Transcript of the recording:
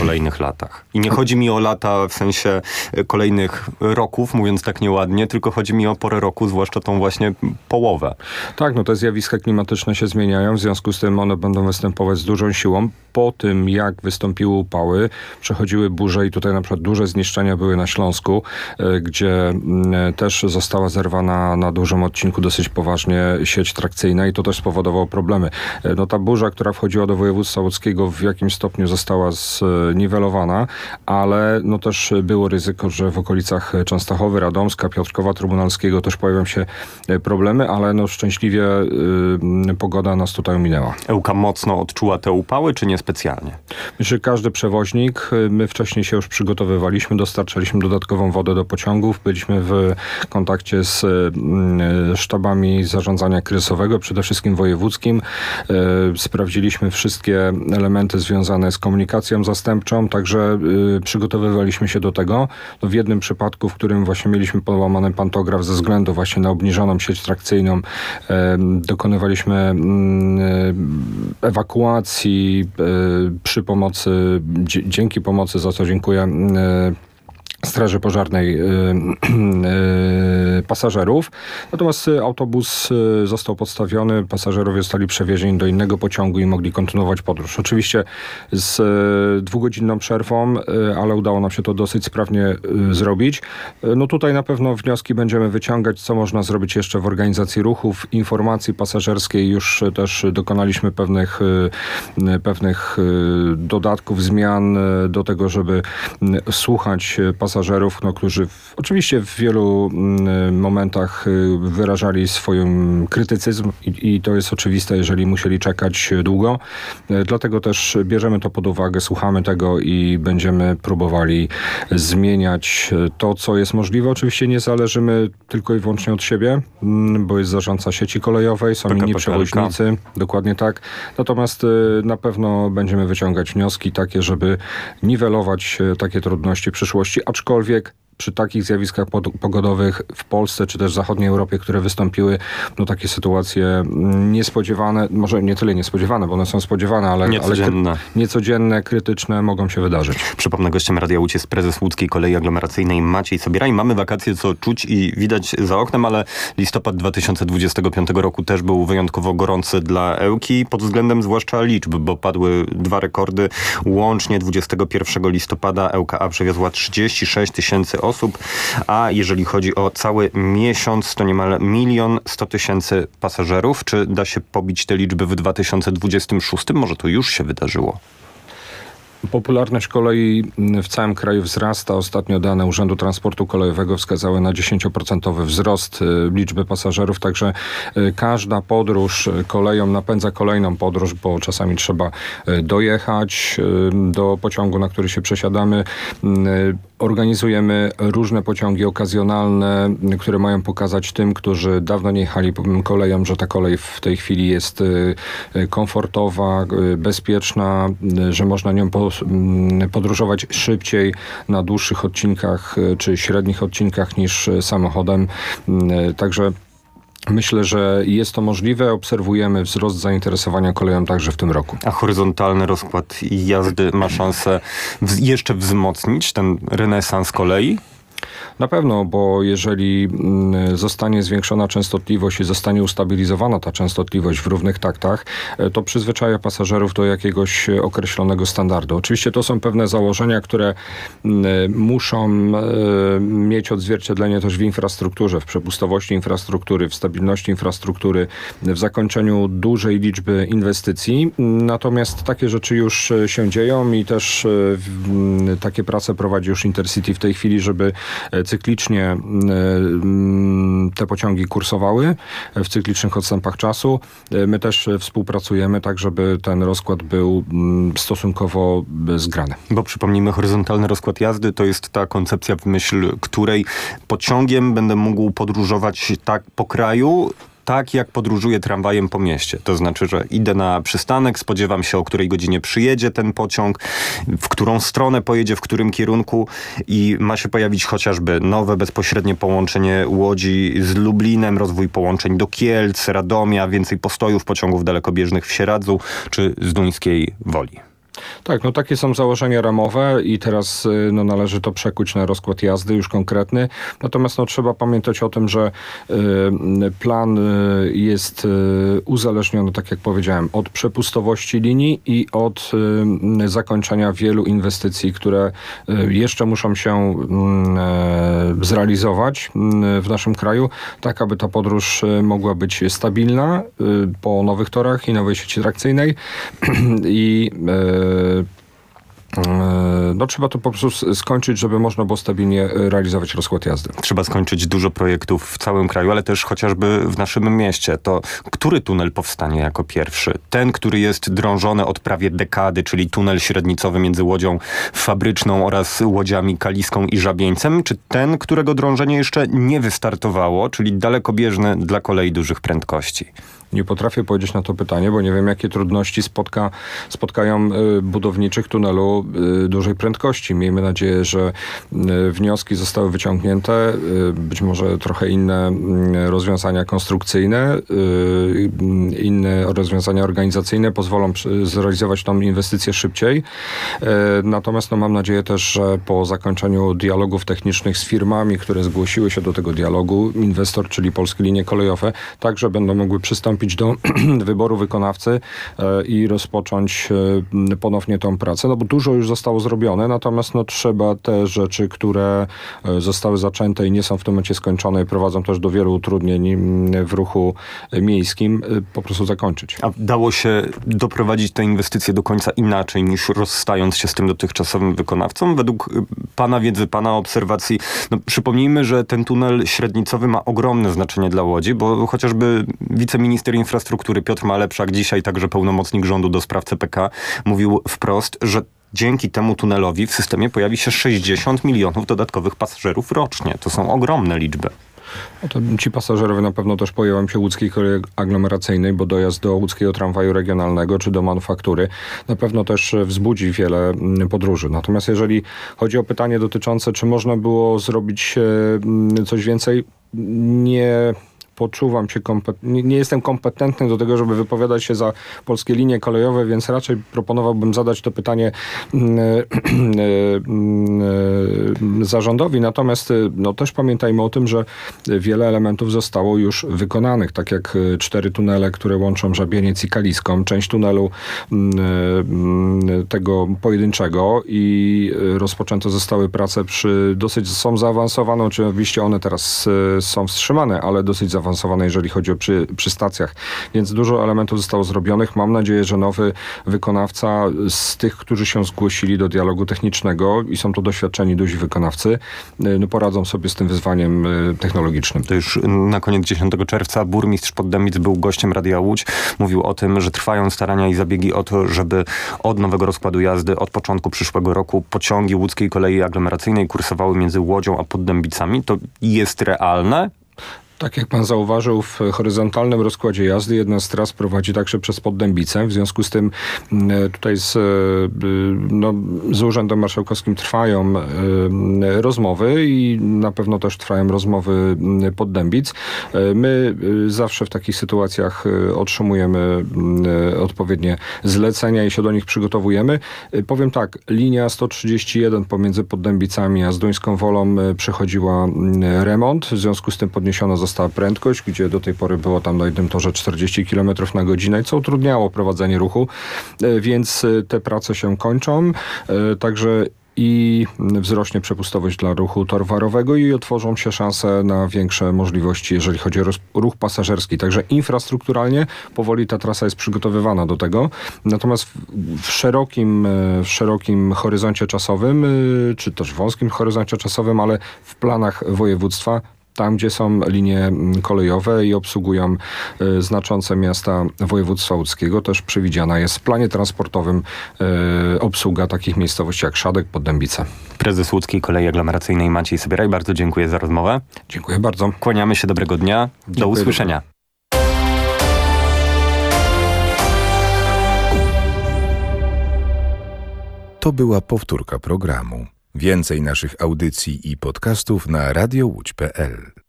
kolejnych latach. I nie chodzi mi o lata w sensie kolejnych roków, mówiąc tak nieładnie, tylko chodzi mi o porę roku, zwłaszcza tą właśnie połowę. Tak, no te zjawiska klimatyczne się zmieniają, w związku z tym one będą występować z dużą siłą. Po tym, jak wystąpiły upały, przechodziły burze i tutaj na przykład duże zniszczenia były na Śląsku, gdzie też została zerwana na dużym odcinku dosyć poważnie sieć trakcyjna i to też spowodowało problemy. No ta burza, która wchodziła do województwa łódzkiego, w jakimś stopniu została zniwelowana, ale no też było ryzyko, że w okolicach Częstochowy, Radomska, Piotrkowa Trybunalskiego też pojawią się problemy, ale no szczęśliwie pogoda nas tutaj ominęła. Ełka mocno odczuła te upały, czy niespecjalnie? Myślę, że każdy przewoźnik, my wcześniej się już przygotowywaliśmy, dostarczaliśmy dodatkową wodę do pociągów, byliśmy w kontakcie z sztabami zarządzania kryzysowego, przede wszystkim wojewódzkim. Sprawdziliśmy wszystkie elementy związane z komunikacją zastępczą, także przygotowywaliśmy się do tego. No w jednym przypadku, w którym właśnie mieliśmy połamany pantograf ze względu właśnie na obniżoną sieć trakcyjną, dokonywaliśmy ewakuacji przy pomocy, dzięki pomocy, za co dziękuję, Straży Pożarnej pasażerów. Natomiast autobus został podstawiony, pasażerowie zostali przewiezieni do innego pociągu i mogli kontynuować podróż. Oczywiście z 2-godzinną przerwą, ale udało nam się to dosyć sprawnie zrobić. No tutaj na pewno wnioski będziemy wyciągać, co można zrobić jeszcze w organizacji ruchów, informacji pasażerskiej. Już też dokonaliśmy pewnych dodatków, zmian do tego, żeby słuchać pasażerów, no, którzy oczywiście w wielu momentach wyrażali swój krytycyzm i to jest oczywiste, jeżeli musieli czekać długo. Dlatego też bierzemy to pod uwagę, słuchamy tego i będziemy próbowali zmieniać to, co jest możliwe. Oczywiście nie zależymy tylko i wyłącznie od siebie, bo jest zarządca sieci kolejowej, są inni przewoźnicy, dokładnie tak. Natomiast na pewno będziemy wyciągać wnioski takie, żeby niwelować takie trudności w przyszłości, aczkolwiek przy takich zjawiskach pogodowych w Polsce, czy też w zachodniej Europie, które wystąpiły, no takie sytuacje niespodziewane, może nie tyle niespodziewane, bo one są spodziewane, ale niecodzienne, krytyczne mogą się wydarzyć. Przypomnę, gościem Radia Łódź jest prezes Łódzkiej Kolei Aglomeracyjnej Maciej Sobieraj. Mamy wakacje, co czuć i widać za oknem, ale listopad 2025 roku też był wyjątkowo gorący dla Ełki, pod względem zwłaszcza liczb, bo padły 2 rekordy. Łącznie 21 listopada Ełka przewiozła 36 000 osób, a jeżeli chodzi o cały miesiąc, to niemal 1 100 000 pasażerów. Czy da się pobić te liczby w 2026? Może to już się wydarzyło. Popularność kolei w całym kraju wzrasta. Ostatnio dane Urzędu Transportu Kolejowego wskazały na 10% wzrost liczby pasażerów, także każda podróż koleją napędza kolejną podróż, bo czasami trzeba dojechać do pociągu, na który się przesiadamy. Organizujemy różne pociągi okazjonalne, które mają pokazać tym, którzy dawno nie jechali koleją, że ta kolej w tej chwili jest komfortowa, bezpieczna, że można nią podróżować szybciej na dłuższych odcinkach czy średnich odcinkach niż samochodem. Także myślę, że jest to możliwe. Obserwujemy wzrost zainteresowania koleją także w tym roku. A horyzontalny rozkład jazdy ma szansę jeszcze wzmocnić ten renesans kolei? Na pewno, bo jeżeli zostanie zwiększona częstotliwość i zostanie ustabilizowana ta częstotliwość w równych taktach, to przyzwyczaja pasażerów do jakiegoś określonego standardu. Oczywiście to są pewne założenia, które muszą mieć odzwierciedlenie też w infrastrukturze, w przepustowości infrastruktury, w stabilności infrastruktury, w zakończeniu dużej liczby inwestycji. Natomiast takie rzeczy już się dzieją i też takie prace prowadzi już Intercity w tej chwili, żeby cyklicznie te pociągi kursowały w cyklicznych odstępach czasu. My też współpracujemy tak, żeby ten rozkład był stosunkowo zgrany. Bo przypomnijmy, horyzontalny rozkład jazdy to jest ta koncepcja, w myśl której pociągiem będę mógł podróżować tak po kraju, tak jak podróżuję tramwajem po mieście. To znaczy, że idę na przystanek, spodziewam się, o której godzinie przyjedzie ten pociąg, w którą stronę pojedzie, w którym kierunku i ma się pojawić chociażby nowe bezpośrednie połączenie Łodzi z Lublinem, rozwój połączeń do Kielc, Radomia, więcej postojów pociągów dalekobieżnych w Sieradzu czy Zduńskiej Woli. Tak, no takie są założenia ramowe i teraz należy to przekuć na rozkład jazdy już konkretny. Natomiast trzeba pamiętać o tym, że plan jest uzależniony, tak jak powiedziałem, od przepustowości linii i od zakończenia wielu inwestycji, które jeszcze muszą się zrealizować w naszym kraju, tak aby ta podróż mogła być stabilna po nowych torach i nowej sieci trakcyjnej i trzeba to po prostu skończyć, żeby można było stabilnie realizować rozkład jazdy. Trzeba skończyć dużo projektów w całym kraju, ale też chociażby w naszym mieście. To który tunel powstanie jako pierwszy? Ten, który jest drążony od prawie dekady, czyli tunel średnicowy między Łodzią Fabryczną oraz Łodziami Kaliską i Żabieńcem, czy ten, którego drążenie jeszcze nie wystartowało, czyli dalekobieżny dla kolei dużych prędkości? Nie potrafię powiedzieć na to pytanie, bo nie wiem, jakie trudności spotkają budowniczych tunelu dużej prędkości. Miejmy nadzieję, że wnioski zostały wyciągnięte, być może trochę inne rozwiązania konstrukcyjne, inne rozwiązania organizacyjne pozwolą zrealizować tą inwestycję szybciej. Natomiast mam nadzieję też, że po zakończeniu dialogów technicznych z firmami, które zgłosiły się do tego dialogu, inwestor, czyli Polskie Linie Kolejowe, także będą mogły przystąpić do wyboru wykonawcy i rozpocząć ponownie tą pracę. Bo dużo już zostało zrobione, natomiast trzeba te rzeczy, które zostały zaczęte i nie są w tym momencie skończone i prowadzą też do wielu utrudnień w ruchu miejskim, po prostu zakończyć. A dało się doprowadzić te inwestycje do końca inaczej niż rozstając się z tym dotychczasowym wykonawcą? Według pana wiedzy, pana obserwacji, przypomnijmy, że ten tunel średnicowy ma ogromne znaczenie dla Łodzi, bo chociażby wiceminister infrastruktury Piotr Malepszak, dzisiaj także pełnomocnik rządu do spraw CPK, mówił wprost, że dzięki temu tunelowi w systemie pojawi się 60 milionów dodatkowych pasażerów rocznie. To są ogromne liczby. To ci pasażerowie na pewno też pojawią się łódzkiej kolei aglomeracyjnej, bo dojazd do łódzkiego tramwaju regionalnego czy do manufaktury na pewno też wzbudzi wiele podróży. Natomiast jeżeli chodzi o pytanie dotyczące, czy można było zrobić coś więcej, nie poczuwam się nie jestem kompetentny do tego, żeby wypowiadać się za Polskie Linie Kolejowe, więc raczej proponowałbym zadać to pytanie zarządowi. Natomiast też pamiętajmy o tym, że wiele elementów zostało już wykonanych, tak jak 4 tunele, które łączą Żabieniec i Kaliską, część tunelu tego pojedynczego i rozpoczęte zostały prace są zaawansowane, oczywiście one teraz są wstrzymane, ale dosyć zaawansowane, jeżeli chodzi o przy stacjach. Więc dużo elementów zostało zrobionych. Mam nadzieję, że nowy wykonawca z tych, którzy się zgłosili do dialogu technicznego i są to doświadczeni duzi wykonawcy, poradzą sobie z tym wyzwaniem technologicznym. To już na koniec 10 czerwca burmistrz Poddębic był gościem Radia Łódź. Mówił o tym, że trwają starania i zabiegi o to, żeby od nowego rozkładu jazdy, od początku przyszłego roku pociągi łódzkiej kolei aglomeracyjnej kursowały między Łodzią a Poddębicami. To jest realne? Tak jak pan zauważył, w horyzontalnym rozkładzie jazdy jedna z tras prowadzi także przez Poddębicę. W związku z tym tutaj z Urzędem Marszałkowskim trwają rozmowy i na pewno też trwają rozmowy Poddębic. My zawsze w takich sytuacjach otrzymujemy odpowiednie zlecenia i się do nich przygotowujemy. Powiem tak, linia 131 pomiędzy Poddębicami a Zduńską Wolą przechodziła remont. W związku z tym podniesiona została prędkość, gdzie do tej pory było tam na jednym torze 40 km na godzinę, co utrudniało prowadzenie ruchu, więc te prace się kończą. Także i wzrośnie przepustowość dla ruchu towarowego i otworzą się szanse na większe możliwości, jeżeli chodzi o ruch pasażerski. Także infrastrukturalnie powoli ta trasa jest przygotowywana do tego. Natomiast w szerokim horyzoncie czasowym, czy też wąskim horyzoncie czasowym, ale w planach województwa, tam, gdzie są linie kolejowe i obsługują znaczące miasta województwa łódzkiego, też przewidziana jest w planie transportowym obsługa takich miejscowości jak Szadek, Poddębice. Prezes Łódzkiej Kolei Aglomeracyjnej Maciej Sobieraj, bardzo dziękuję za rozmowę. Dziękuję bardzo. Kłaniamy się, dobrego dnia. Do usłyszenia. To była powtórka programu. Więcej naszych audycji i podcastów na radiołódź.pl.